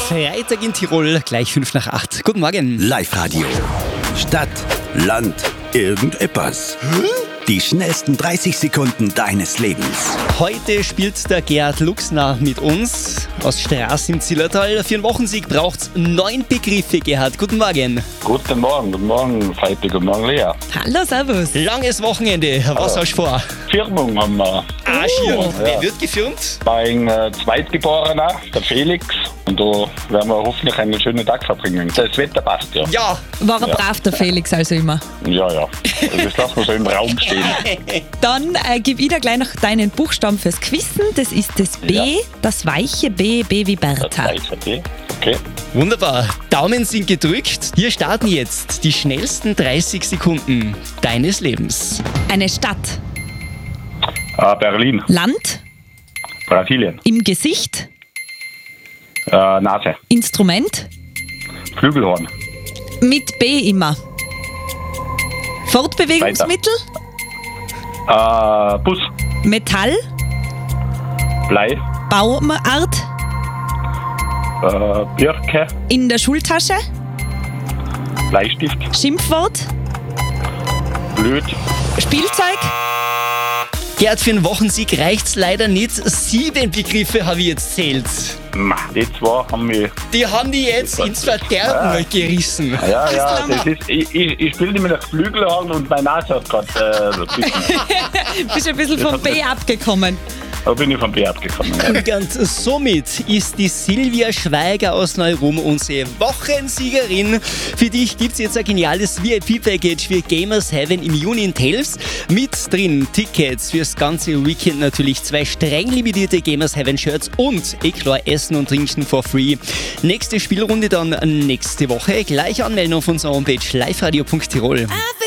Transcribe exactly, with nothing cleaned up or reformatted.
Freitag in Tirol, gleich fünf nach acht. Guten Morgen. Live-Radio. Stadt, Land, irgendetwas. Die schnellsten dreißig Sekunden deines Lebens. Heute spielt der Gerhard Luxner mit uns aus Straß im Zillertal. Für einen Wochensieg braucht's neun Begriffe, Gerhard. Guten Morgen. Guten Morgen, guten Morgen, Freitag, guten Morgen, Lea. Hallo, servus. Langes Wochenende. Was hast du vor? Firmung haben wir. Ah, schön. ja. Wer wird gefirmt? Mein äh, Zweitgeborener, der Felix. Und da werden wir hoffentlich einen schönen Tag verbringen. Das Wetter passt ja. Ja. War er brav, der Felix, also immer. Ja, ja. Also das lassen wir so im Raum stehen. Dann äh, gib ich dir gleich noch deinen Buchstaben fürs Quissen. Das ist das B, Ja. das weiche B, B wie Das Bertha. weiß ich. Okay. Wunderbar. Daumen sind gedrückt. Wir starten jetzt die schnellsten dreißig Sekunden deines Lebens. Eine Stadt. Äh, Berlin, Land. Brasilien, Im Gesicht. äh, Nase, Instrument. Flügelhorn, Mit B immer. Fortbewegungsmittel. äh, Bus, Metall. Blei, Baumart. äh, Birke, In der Schultasche. Bleistift, Schimpfwort. Blöd, Spielzeug. Gerhard, für einen Wochensieg reicht's leider nicht. Sieben Begriffe habe ich jetzt zählt. Ma, die zwei haben mich. Die haben die jetzt ins Verderben gerissen. Ja, ja, Christian, das ist, ich, ich, ich spiele mit der Flügelhorn und meine Nase hat gerade. Äh, Bist ein bisschen vom B abgekommen. da bin ich vom B abgekommen. Ja. Und somit ist die Silvia Schweiger aus Neu-Rum unsere Wochensiegerin. Für dich gibt es jetzt ein geniales V I P-Package für Gamers Heaven im Juni in Telfs. Mit drin Tickets fürs ganze Weekend, natürlich zwei streng limitierte Gamers Heaven Shirts und Eclor Essen und Trinken for free. Nächste Spielrunde dann nächste Woche. Gleich anmelden auf unserer Homepage liveradio punkt tirol.